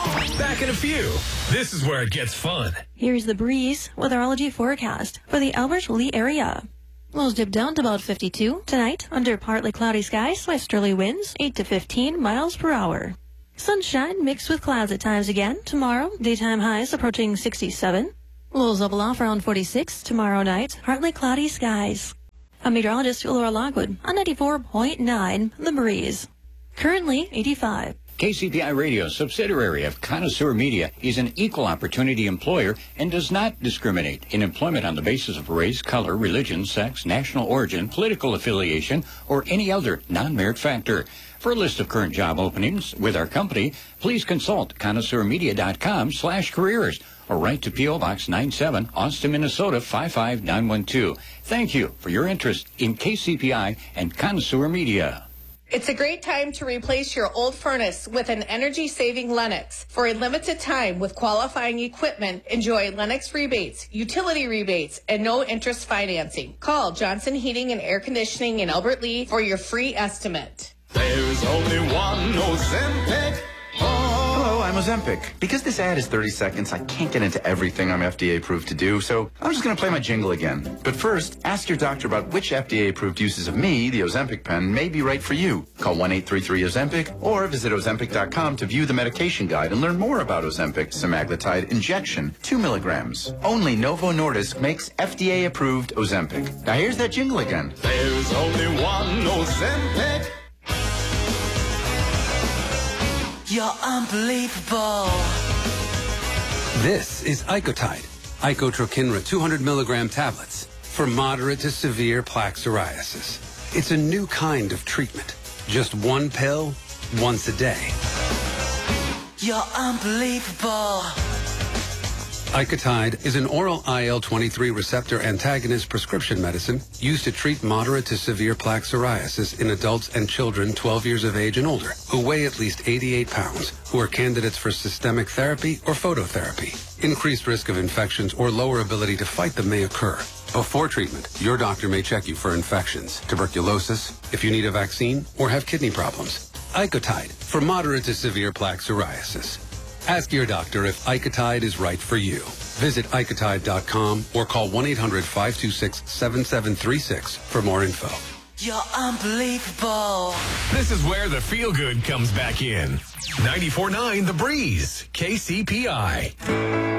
Back in a few. This is where it gets fun. Here's the breeze weatherology forecast for the Albert Lee area. Lows dip down to about 52 tonight under partly cloudy skies, westerly winds 8 to 15 miles per hour. Sunshine mixed with clouds at times again tomorrow. Daytime highs approaching 67. Lows level off around 46 tomorrow night. Partly cloudy skies. I'm meteorologist Laura Lockwood on 94.9 The Breeze. Currently 85. KCPI Radio, subsidiary of Connoisseur Media, is an equal opportunity employer and does not discriminate in employment on the basis of race, color, religion, sex, national origin, political affiliation, or any other non-merit factor. For a list of current job openings with our company, please consult connoisseurmedia.com/careers or write to P.O. Box 97, Austin, Minnesota 55912. Thank you for your interest in KCPI and Connoisseur Media. It's a great time to replace your old furnace with an energy-saving Lennox. For a limited time with qualifying equipment, enjoy Lennox rebates, utility rebates, and no-interest financing. Call Johnson Heating and Air Conditioning in Albert Lee for your free estimate. There's only one Ozempic. Hello, I'm Ozempic. Because this ad is 30 seconds, I can't get into everything I'm FDA approved to do, so I'm just going to play my jingle again. But first, ask your doctor about which FDA approved uses of me, the Ozempic pen, may be right for you. Call 1-833-OZEMPIC or visit Ozempic.com to view the medication guide and learn more about Ozempic semaglutide injection, 2 milligrams. Only Novo Nordisk makes FDA approved Ozempic. Now here's that jingle again. There's only one Ozempic. You're unbelievable. This is Icotide, Icotrokinra 200 milligram tablets for moderate to severe plaque psoriasis. It's a new kind of treatment. Just one pill, once a day. You're unbelievable. Icotide is an oral IL-23 receptor antagonist prescription medicine used to treat moderate to severe plaque psoriasis in adults and children 12 years of age and older who weigh at least 88 pounds, who are candidates for systemic therapy or phototherapy. Increased risk of infections or lower ability to fight them may occur. Before treatment, your doctor may check you for infections, tuberculosis, if you need a vaccine, or have kidney problems. Icotide for moderate to severe plaque psoriasis. Ask your doctor if Icotide is right for you. Visit Icotide.com or call 1-800-526-7736 for more info. You're unbelievable. This is where the feel-good comes back in. 94.9 The Breeze, KCPI.